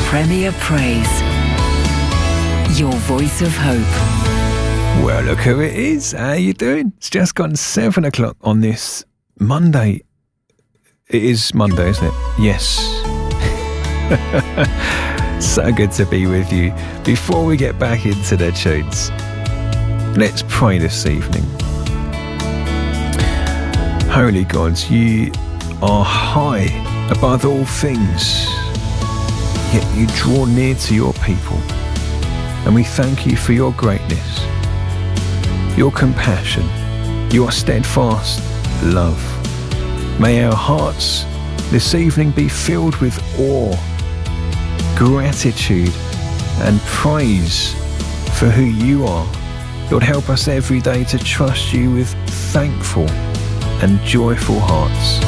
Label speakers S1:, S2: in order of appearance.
S1: Premier Praise. Your voice of hope.
S2: Well, look who it is. How you doing? It's just gone 7 o'clock on this Monday. It is Monday, isn't it? Yes. So good to be with you. Before we get back into the tunes, let's pray this evening. Holy God, you are high above all things, yet you draw near to your people. And we thank you for your greatness, your compassion, your steadfast love. May our hearts this evening be filled with awe, gratitude and praise for who you are. Lord, help us every day to trust you with thankful and joyful hearts.